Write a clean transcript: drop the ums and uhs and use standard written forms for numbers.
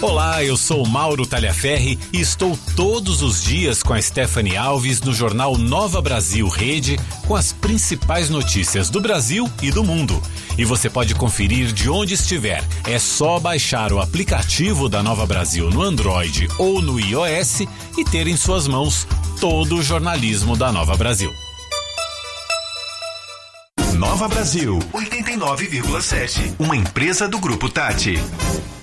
Olá, eu sou Mauro Talhaferri e estou todos os dias com a Stephanie Alves no jornal Nova Brasil Rede com as principais notícias do Brasil e do mundo. E você pode conferir de onde estiver. É só baixar o aplicativo da Nova Brasil no Android ou no iOS e ter em suas mãos todo o jornalismo da Nova Brasil. Nova Brasil 89,7, uma empresa do Grupo Tati.